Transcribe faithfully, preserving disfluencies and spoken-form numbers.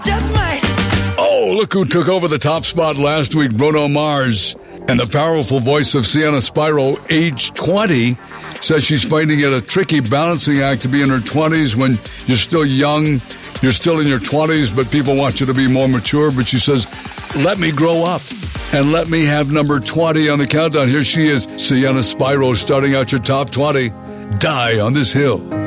Just might. Oh, look who took over the top spot last week, Bruno Mars. And the powerful voice of Sienna Spiro, age twenty, says she's finding it a tricky balancing act to be in her twenties when you're still young, you're still in your twenties, but people want you to be more mature. But she says, let me grow up and let me have number twenty on the countdown. Here she is, Sienna Spiro, starting out your top twenty. Die on This Hill.